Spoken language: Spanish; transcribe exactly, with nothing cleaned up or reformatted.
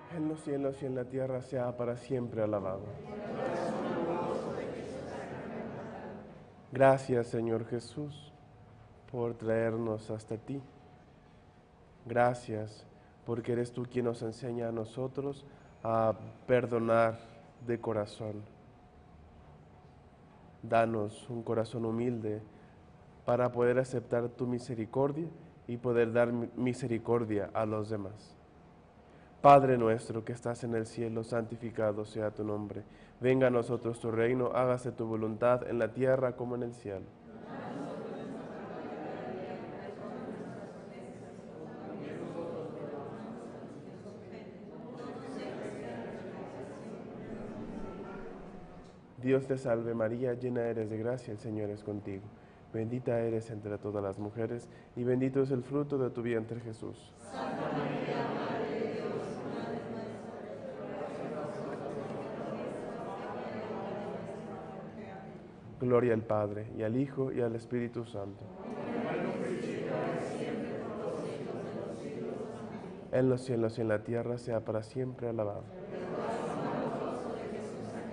en los cielos y en la tierra sea para siempre alabado. Gracias, Señor Jesús, por traernos hasta ti. Gracias, porque eres tú quien nos enseña a nosotros a perdonar de corazón. Danos un corazón humilde para poder aceptar tu misericordia y poder dar misericordia a los demás. Padre nuestro que estás en el cielo, santificado sea tu nombre. Venga a nosotros tu reino, hágase tu voluntad en la tierra como en el cielo. Dios te salve María, llena eres de gracia, el Señor es contigo. Bendita eres entre todas las mujeres, y bendito es el fruto de tu vientre Jesús. Santa María, Madre de Dios, Madre nuestra, Gloria al Padre, y al Hijo, y al Espíritu Santo. En los cielos y en la tierra sea para siempre alabado.